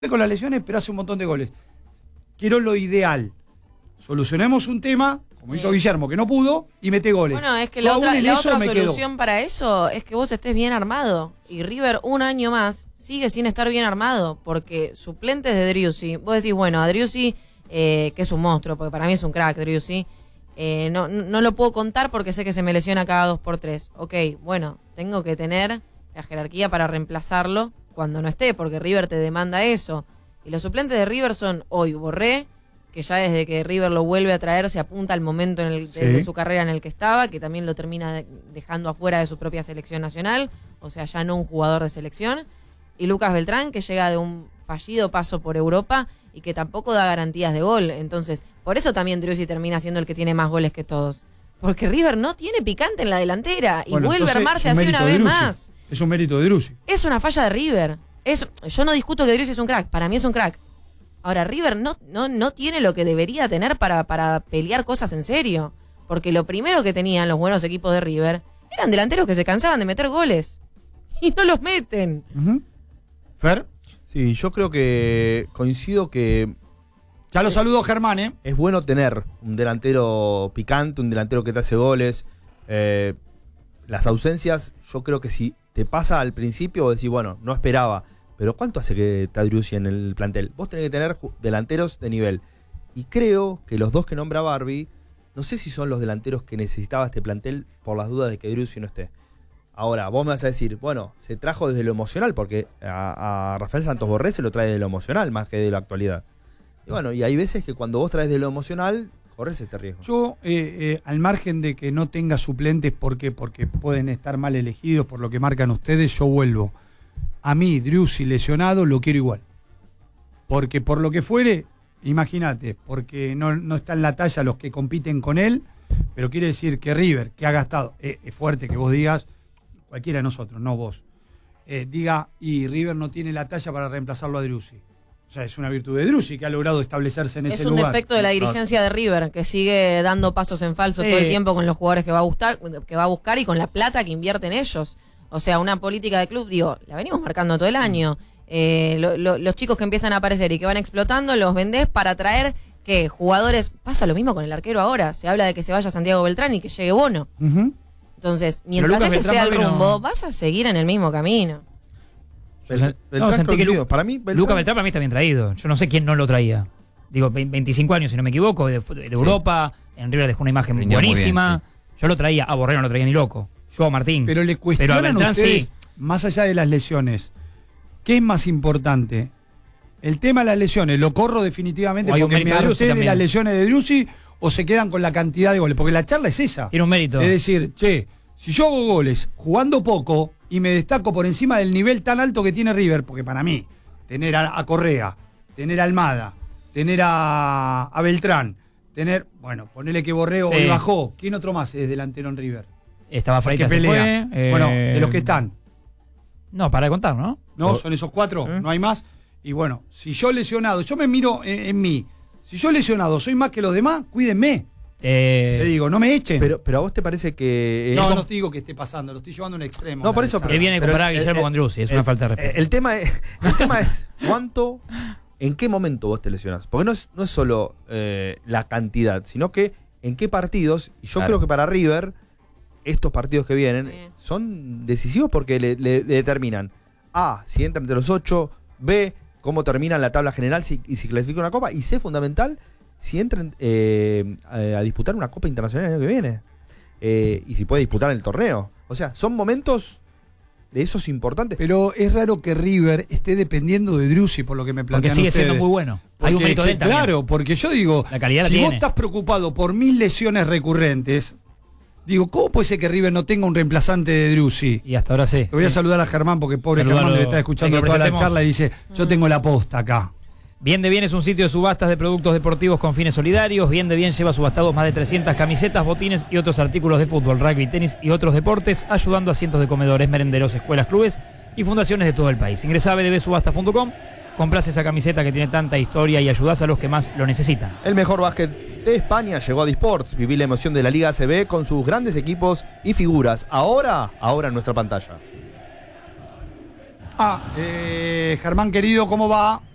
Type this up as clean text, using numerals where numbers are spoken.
con las lesiones, pero hace un montón de goles. Quiero lo ideal. Solucionemos un tema, como hizo Guillermo, que no pudo, y mete goles. Bueno, es que la otra solución para eso es que vos estés bien armado. Y River, un año más, sigue sin estar bien armado, porque suplentes de Driussi, vos decís, bueno, a Driussi, que es un monstruo, porque para mí es un crack Driussi, no lo puedo contar porque sé que se me lesiona cada 2x3. Ok, bueno, tengo que tener la jerarquía para reemplazarlo cuando no esté, porque River te demanda eso. Y los suplentes de River son hoy Borré, que ya desde que River lo vuelve a traer se apunta al momento de su carrera en el que estaba, que también lo termina dejando afuera de su propia selección nacional, o sea, ya no un jugador de selección. Y Lucas Beltrán, que llega de un fallido paso por Europa y que tampoco da garantías de gol. Entonces, por eso también Driussi termina siendo el que tiene más goles que todos. Porque River no tiene picante en la delantera y vuelve a armarse así una vez más. Es un mérito de Driussi. Es una falla de River. Yo no discuto que Driussi es un crack, para mí es un crack. Ahora, River no tiene lo que debería tener para pelear cosas en serio. Porque lo primero que tenían los buenos equipos de River eran delanteros que se cansaban de meter goles. Y no los meten. ¿Fer? Sí, yo creo que coincido que... Ya lo saludo Germán, ¿eh? Es bueno tener un delantero picante, un delantero que te hace goles. Las ausencias, yo creo que si te pasa al principio, vos decís, bueno, no esperaba. Pero ¿cuánto hace que está Driussi en el plantel? Vos tenés que tener delanteros de nivel. Y creo que los dos que nombra Barbie, no sé si son los delanteros que necesitaba este plantel por las dudas de que Driussi no esté. Ahora, vos me vas a decir, bueno, se trajo desde lo emocional, porque a Rafael Santos Borré se lo trae de lo emocional más que de la actualidad. Y bueno, y hay veces que cuando vos traes de lo emocional, corres este riesgo. Yo, al margen de que no tenga suplentes porque pueden estar mal elegidos por lo que marcan ustedes, yo vuelvo. A mí, Driussi lesionado, lo quiero igual. Porque por lo que fuere, imagínate, porque no está en la talla los que compiten con él, pero quiere decir que River, que ha gastado, es fuerte que vos digas, cualquiera de nosotros, no vos, diga, y River no tiene la talla para reemplazarlo a Driussi. O sea, es una virtud de Driussi que ha logrado establecerse en ese lugar. Es un defecto de la dirigencia de River, que sigue dando pasos en falso todo el tiempo con los jugadores que va a buscar y con la plata que invierte en ellos. O sea, una política de club, la venimos marcando todo el año. Los chicos que empiezan a aparecer y que van explotando, los vendés para traer, ¿qué? Jugadores. Pasa lo mismo con el arquero ahora. Se habla de que se vaya Santiago Beltrán y que llegue Bono. Entonces, mientras ese sea el rumbo, vas a seguir en el mismo camino. Para mí, Lucas Beltrán para mí está bien traído. Yo no sé quién no lo traía. Digo, 25 años, si no me equivoco, de Europa. En River dejó una imagen buenísima. Bien, Yo lo traía, a Borré no lo traía ni loco. Yo a Martín. Pero le cuestionan a ustedes, más allá de las lesiones, ¿qué es más importante? El tema de las lesiones, ¿lo corro definitivamente porque me harté de las lesiones de Driussi o se quedan con la cantidad de goles? Porque la charla es esa. Tiene un mérito. Es decir, si yo hago goles jugando poco y me destaco por encima del nivel tan alto que tiene River, porque para mí, tener a Correa, tener a Almada, tener a Beltrán, ponele que Borré hoy bajó. ¿Quién otro más es delantero en River? Estaba Freitas, se fue. Bueno, de los que están. No, para de contar, ¿no? No, son esos 4, no hay más. Y bueno, si yo lesionado, yo me miro en mí. Si yo lesionado soy más que los demás, cuídenme. Te digo, no me echen. Pero a vos te parece que... No te digo que esté pasando, lo estoy llevando a un extremo. No, por eso... Pero viene a comparar a Guillermo con Driussi, es una falta de respeto. El tema es cuánto, en qué momento vos te lesionás. Porque no es solo la cantidad, sino que en qué partidos. Y yo creo que para River... Estos partidos que vienen son decisivos porque le determinan A, si entra entre los 8, B, cómo termina la tabla general y si clasifica una copa, y C, fundamental, si entran a disputar una copa internacional el año que viene y si puede disputar el torneo. O sea, son momentos de esos importantes. Pero es raro que River esté dependiendo de Driussi, por lo que me plantean ustedes. Porque sigue siendo muy bueno. Porque, hay un mérito de él también. Claro, porque yo digo, si vos estás preocupado por 1000 lesiones recurrentes... Digo, ¿cómo puede ser que River no tenga un reemplazante de Driussi? Y hasta ahora sí. Te voy a saludar a Germán, porque pobre Germán debe estar escuchando toda la charla y dice, yo tengo la posta acá. Bien de Bien es un sitio de subastas de productos deportivos con fines solidarios. Bien de Bien lleva subastados más de 300 camisetas, botines y otros artículos de fútbol, rugby, tenis y otros deportes, ayudando a cientos de comedores, merenderos, escuelas, clubes y fundaciones de todo el país. Ingresá a bdbsubastas.com, comprás esa camiseta que tiene tanta historia y ayudás a los que más lo necesitan. El mejor básquet de España llegó a Disports. Viví la emoción de la Liga ACB con sus grandes equipos y figuras. Ahora en nuestra pantalla. Germán querido, ¿cómo va?